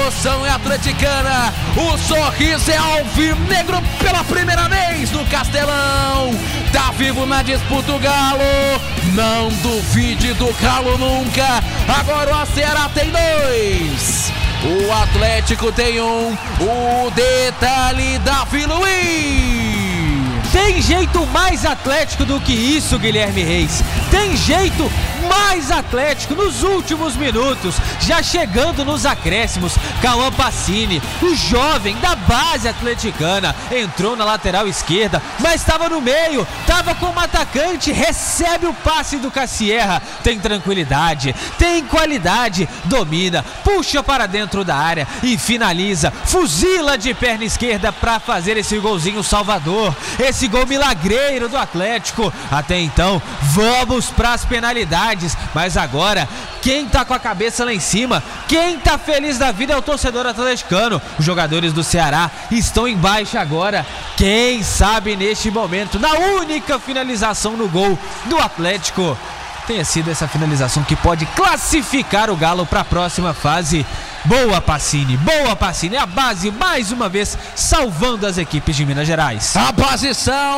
emoção é atleticana, o sorriso é alvinegro pela primeira vez no Castelão. Tá vivo na disputa o Galo, não duvide do Galo nunca. Agora o Ceará tem 2, o Atlético tem 1, o detalhe Davi Luiz. Tem jeito mais atlético do que isso, Guilherme Reis. Tem jeito mais atlético nos últimos minutos, já chegando nos acréscimos. Cauã Pacini, o jovem da base atleticana, entrou na lateral esquerda, mas estava no meio, estava como atacante, recebe o passe do Cassierra. Tem tranquilidade, tem qualidade, domina, puxa para dentro da área e finaliza, fuzila de perna esquerda para fazer esse golzinho salvador, esse gol milagreiro do Atlético. Até então, vamos para as penalidades, mas agora quem tá com a cabeça lá em cima, quem tá feliz da vida é o torcedor atleticano. Os jogadores do Ceará estão em baixa agora. Quem sabe neste momento, na única finalização no gol do Atlético, tenha sido essa finalização que pode classificar o Galo para a próxima fase. Boa Pacini, a base mais uma vez salvando as equipes de Minas Gerais. A base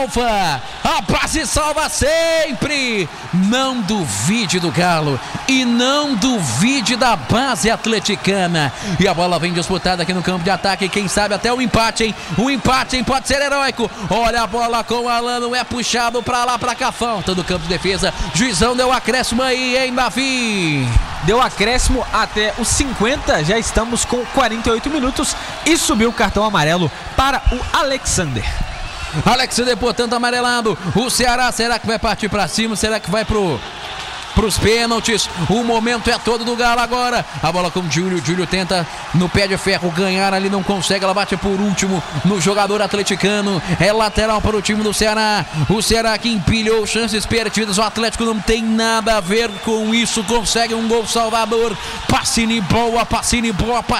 salva sempre. Não duvide do Galo e não duvide da base atleticana. E a bola vem disputada aqui no campo de ataque, quem sabe até o empate, hein? O empate, hein? Pode ser heróico. Olha a bola com o Alano, é puxado pra lá, pra cá, falta do campo de defesa. Juizão deu acréscimo aí, hein, Davi? Deu acréscimo até os 50, já estamos com 48 minutos e subiu o cartão amarelo para o Alexander. Alexander, portanto, amarelado. O Ceará, será que vai partir para cima? Será que vai pros pênaltis? O momento é todo do Galo agora. A bola com o Júlio tenta no pé de ferro ganhar ali, não consegue, ela bate por último no jogador atleticano. É lateral para o time do Ceará. O Ceará que empilhou chances perdidas, o Atlético não tem nada a ver com isso, consegue um gol salvador. Pacini, boa Pacini.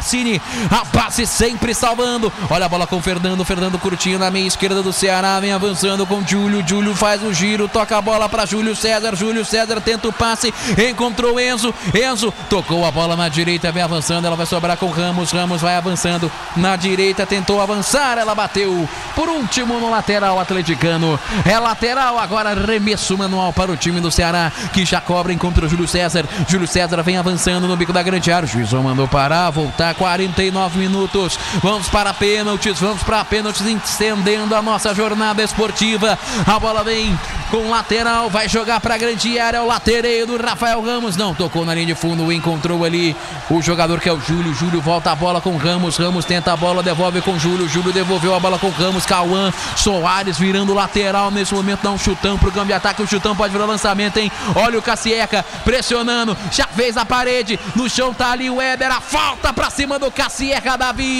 A base sempre salvando. Olha a bola com o Fernando curtinho na meia esquerda do Ceará, vem avançando com o Júlio faz o giro, toca a bola para Júlio César tenta o passe, encontrou Enzo tocou a bola na direita, vem avançando, ela vai sobrar com Ramos vai avançando na direita, tentou avançar, ela bateu por último no lateral atleticano. É lateral agora, arremesso manual para o time do Ceará, que já cobra, encontra o Júlio César vem avançando no bico da grande área, o juizão mandou parar, voltar, 49 minutos, vamos para pênaltis, estendendo a nossa jornada esportiva. A bola vem com lateral, vai jogar para a grande área, o latereio do Rafael Ramos, não tocou na linha de fundo, encontrou ali o jogador que é o Júlio volta a bola com Ramos tenta a bola, devolve com Júlio devolveu a bola com Ramos, Cauã Soares virando lateral, nesse momento dá um chutão pro campo de ataque, o chutão pode virar lançamento, hein? Olha o Cassieca pressionando, já fez a parede, no chão tá ali o Éder, a falta pra cima do Cassieca,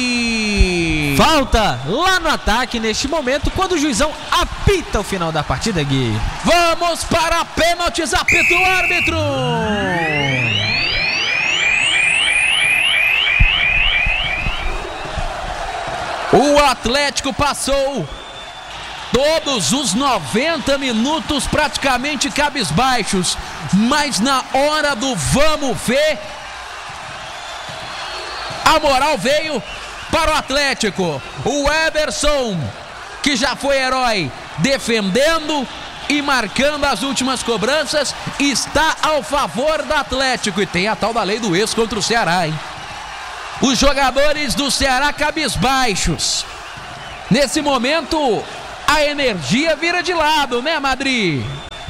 Davi! Falta lá no ataque neste momento, quando o juizão apita o final da partida, Gui. Vamos para pênaltis, apita o árbitro! O Atlético passou todos os 90 minutos praticamente cabisbaixos, mas na hora do vamos ver, a moral veio para o Atlético. O Everson, que já foi herói, defendendo e marcando as últimas cobranças, está ao favor do Atlético. E tem a tal da lei do ex contra o Ceará, hein? Os jogadores do Ceará cabisbaixos. Nesse momento, a energia vira de lado, né, Madrid?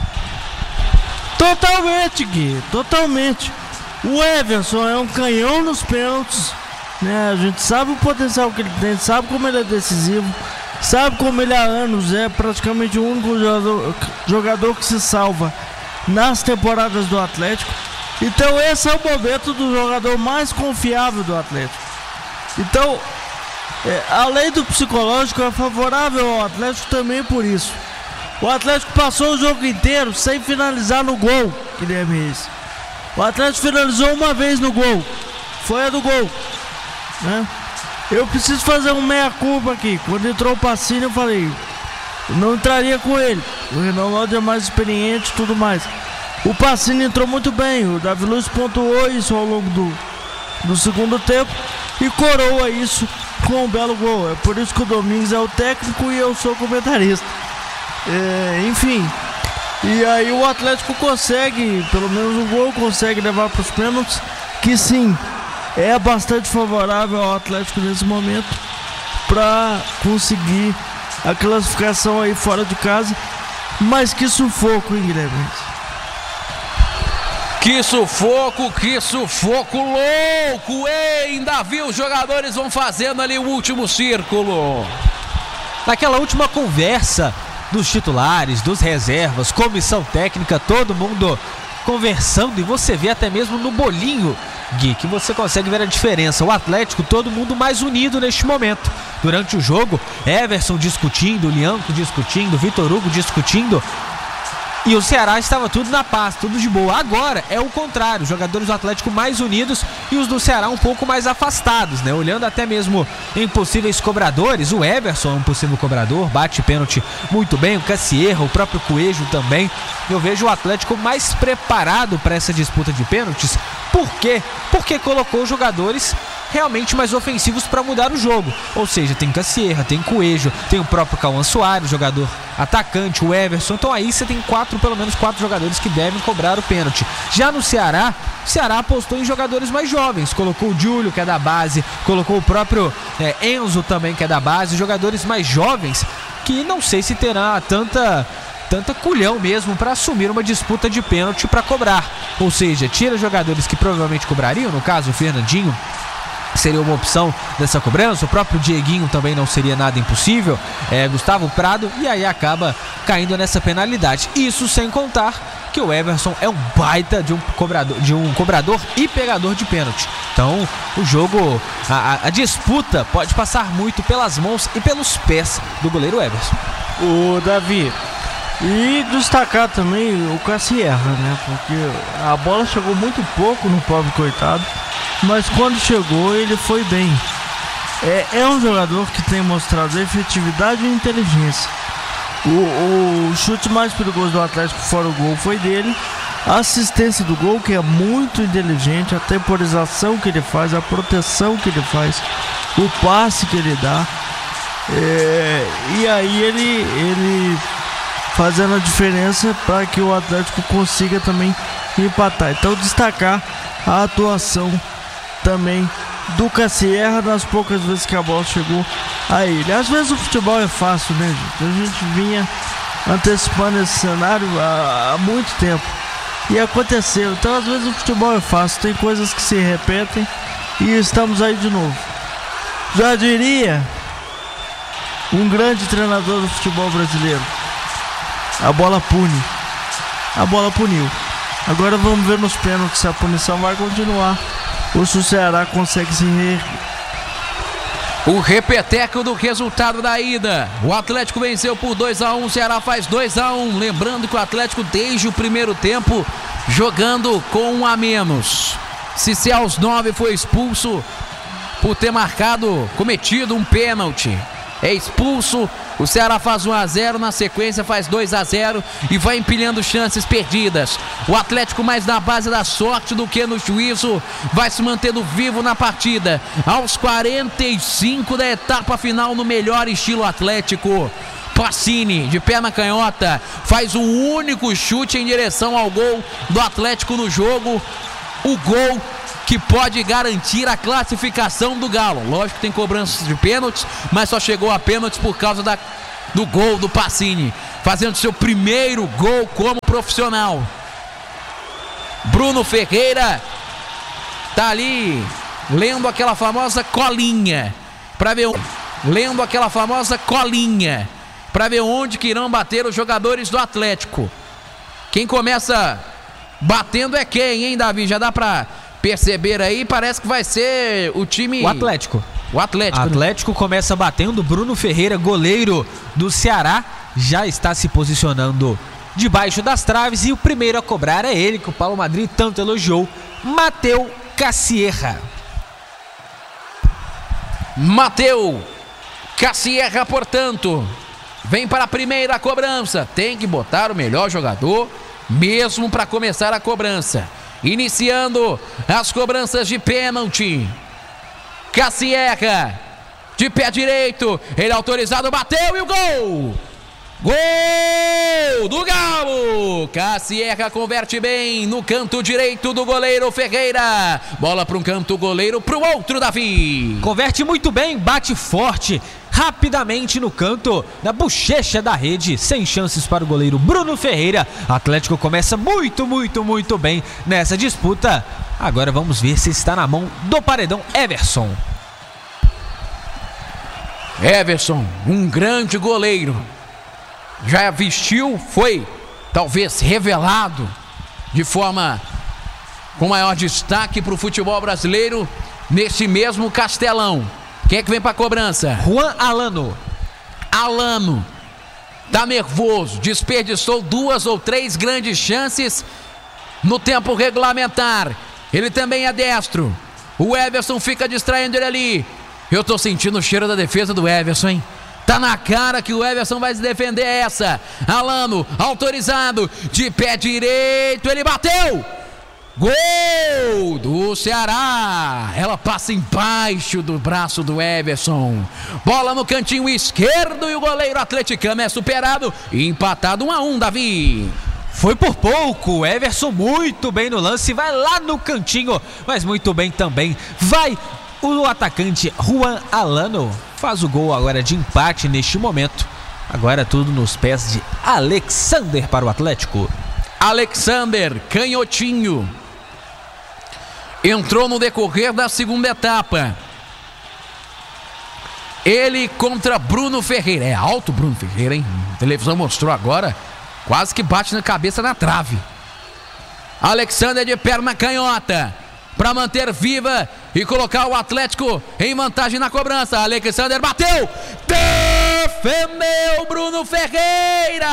Totalmente, Gui, totalmente. O Everson é um canhão nos pênaltis, né? A gente sabe o potencial que ele tem, sabe como ele é decisivo, sabe como ele há anos é praticamente o único jogador que se salva nas temporadas do Atlético. Então esse é o momento do jogador mais confiável do Atlético. Então a lei do psicológico é favorável ao Atlético também por isso. O Atlético passou o jogo inteiro sem finalizar no gol, Guilherme Reis. O Atlético finalizou uma vez no gol, foi a do gol, né? Eu preciso fazer um meia-culpa aqui. Quando entrou o Pacini eu falei, eu não entraria com ele, o Reinaldo é mais experiente e tudo mais. O Pacini entrou muito bem, o Davi Luiz pontuou isso ao longo do segundo tempo. e coroa isso com um belo gol. É por isso que o Domingos é o técnico e eu sou o comentarista. Enfim, e aí o Atlético consegue, pelo menos o gol, consegue levar para os pênaltis, que sim, é bastante favorável ao Atlético nesse momento para conseguir a classificação aí fora de casa. Mas que sufoco, hein, Guilherme? Que sufoco louco, hein, Davi? Os jogadores vão fazendo ali o último círculo. Naquela última conversa dos titulares, dos reservas, comissão técnica, todo mundo conversando, e você vê até mesmo no bolinho, Gui, que você consegue ver a diferença. O Atlético, todo mundo mais unido neste momento. Durante o jogo, Everson discutindo, Lianco discutindo, Vitor Hugo discutindo, e o Ceará estava tudo na paz, tudo de boa. Agora é o contrário, os jogadores do Atlético mais unidos e os do Ceará um pouco mais afastados, né? Olhando até mesmo em possíveis cobradores, o Everson é um possível cobrador, bate pênalti muito bem, o Cassierra, o próprio Coelho também. Eu vejo o Atlético mais preparado para essa disputa de pênaltis. Por quê? Porque colocou jogadores realmente mais ofensivos para mudar o jogo. Ou seja, tem Cassierra, tem Coelho, tem o próprio Cauã Soares, jogador atacante, o Everson. Então aí você tem pelo menos quatro jogadores que devem cobrar o pênalti. Já no Ceará, o Ceará apostou em jogadores mais jovens. Colocou o Júlio, que é da base, colocou o próprio Enzo também, que é da base. Jogadores mais jovens que não sei se terá tanta culhão mesmo para assumir uma disputa de pênalti para cobrar. Ou seja, tira jogadores que provavelmente cobrariam, no caso o Fernandinho seria uma opção dessa cobrança, o próprio Dieguinho também não seria nada impossível, Gustavo Prado, e aí acaba caindo nessa penalidade. Isso sem contar que o Everson é um baita de um cobrador e pegador de pênalti. Então o jogo, a disputa pode passar muito pelas mãos e pelos pés do goleiro Everson. O Davi, e destacar também o Cassierra, né? Porque a bola chegou muito pouco no pobre coitado, mas quando chegou ele foi bem. É um jogador que tem mostrado efetividade e inteligência. O chute mais perigoso do Atlético fora o gol foi dele. A assistência do gol, que é muito inteligente, a temporização que ele faz, a proteção que ele faz, o passe que ele dá. E aí ele fazendo a diferença para que o Atlético consiga também empatar. Então destacar a atuação também do Cassierra nas poucas vezes que a bola chegou a ele. Às vezes o futebol é fácil, né, gente? A gente vinha antecipando esse cenário há muito tempo e aconteceu. Então às vezes o futebol é fácil, tem coisas que se repetem e estamos aí de novo. Já diria um grande treinador do futebol brasileiro: a bola pune. A bola puniu. Agora vamos ver nos pênaltis se a punição vai continuar ou se o Ceará consegue se reerguer. O repeteco do resultado da ida. O Atlético venceu por 2-1, o Ceará faz 2-1. Lembrando que o Atlético desde o primeiro tempo jogando com 1 a menos. Cissé aos 9 foi expulso por ter cometido um pênalti. É expulso. O Ceará faz 1-0, na sequência faz 2-0 e vai empilhando chances perdidas. O Atlético mais na base da sorte do que no juízo vai se mantendo vivo na partida. Aos 45 da etapa final, no melhor estilo Atlético, Pacini, de perna canhota, faz o único chute em direção ao gol do Atlético no jogo. O gol que pode garantir a classificação do Galo. Lógico que tem cobranças de pênaltis, mas só chegou a pênaltis por causa do gol do Pacini, fazendo seu primeiro gol como profissional. Bruno Ferreira tá ali lendo aquela famosa colinha para ver onde que irão bater os jogadores do Atlético. Quem começa batendo é quem, hein, Davi? Já dá para perceber aí, parece que vai ser o time... O Atlético. O Atlético. O Atlético começa batendo. Bruno Ferreira, goleiro do Ceará, já está se posicionando debaixo das traves. E o primeiro a cobrar é ele, que o Paulo Madrid tanto elogiou, Matheus Cassierra. Matheus Cassierra, portanto, vem para a primeira cobrança. Tem que botar o melhor jogador mesmo para começar a cobrança. Iniciando as cobranças de pênalti. Cassieca, de pé direito, ele autorizado, bateu e o gol! Gol do Galo! Cassieca converte bem no canto direito do goleiro Ferreira. Bola para um canto, goleiro para o outro, Davi. Converte muito bem, bate forte, rapidamente no canto, na bochecha da rede, sem chances para o goleiro Bruno Ferreira. Atlético começa muito bem nessa disputa. Agora vamos ver se está na mão do paredão Everson. Everson, um grande goleiro. Já vestiu, foi talvez revelado de forma com maior destaque para o futebol brasileiro nesse mesmo Castelão. Quem é que vem para a cobrança? Juan Alano. Alano tá nervoso, desperdiçou 2 ou 3 grandes chances no tempo regulamentar. Ele também é destro. O Everson fica distraindo ele ali. Eu tô sentindo o cheiro da defesa do Everson, hein? Tá na cara que o Everson vai se defender essa. Alano, autorizado, de pé direito, ele bateu! Gol do Ceará! Ela passa embaixo do braço do Everson. Bola no cantinho esquerdo e o goleiro atleticano é superado e empatado 1-1, Davi. Foi por pouco, o Everson muito bem no lance, vai lá no cantinho, mas muito bem também. Vai o atacante Juan Alano. Faz o gol agora de empate neste momento. Agora tudo nos pés de Alexander para o Atlético. Alexander, canhotinho. Entrou no decorrer da segunda etapa. Ele contra Bruno Ferreira. É alto Bruno Ferreira, hein? A televisão mostrou agora. Quase que bate na cabeça na trave. Alexander de perna canhota. Para manter viva e colocar o Atlético em vantagem na cobrança. Alexander bateu, defendeu Bruno Ferreira.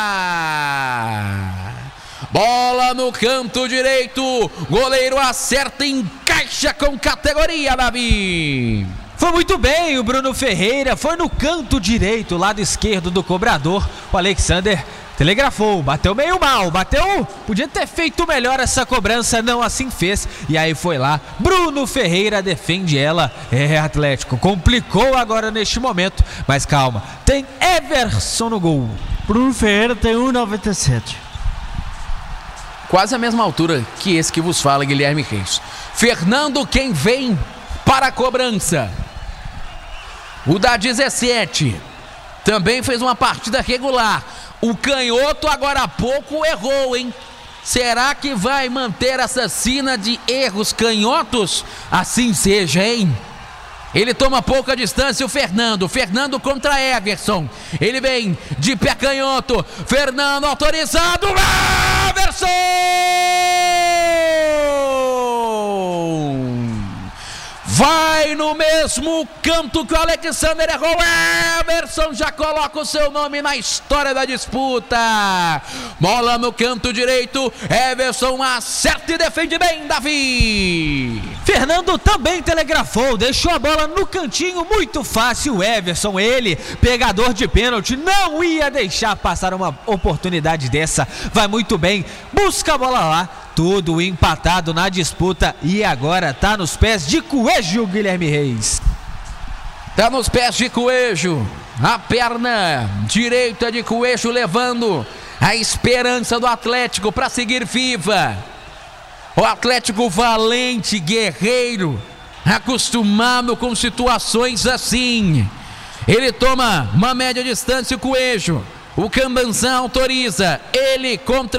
Bola no canto direito, goleiro acerta e encaixa com categoria, Davi. Foi muito bem o Bruno Ferreira, foi no canto direito, lado esquerdo do cobrador. O Alexander telegrafou, bateu meio mal, podia ter feito melhor essa cobrança, não assim fez, e aí foi lá, Bruno Ferreira defende ela, Atlético, complicou agora neste momento, mas calma, tem Everson no gol. Bruno Ferreira tem 1,97. Quase a mesma altura que esse que vos fala, Guilherme Reis. Fernando, quem vem para a cobrança. O da 17, também fez uma partida regular. O canhoto agora há pouco errou, hein? Será que vai manter essa sina de erros canhotos? Assim seja, hein? Ele toma pouca distância, o Fernando contra Everson. Ele vem de pé canhoto. Fernando autorizado. Everson! Vai no mesmo canto que o Alexander errou. Everson já coloca o seu nome na história da disputa. Bola no canto direito. Everson acerta e defende bem, Davi. Fernando também telegrafou, deixou a bola no cantinho, muito fácil. Everson, ele, pegador de pênalti, não ia deixar passar uma oportunidade dessa. Vai muito bem, busca a bola lá. Tudo empatado na disputa e agora tá nos pés de Coelho, Guilherme Reis. Tá nos pés de Coelho. A perna direita de Coelho levando a esperança do Atlético para seguir viva. O Atlético valente, guerreiro, acostumado com situações assim. Ele toma uma média distância, o Coelho. O Cambanzão autoriza. Ele contra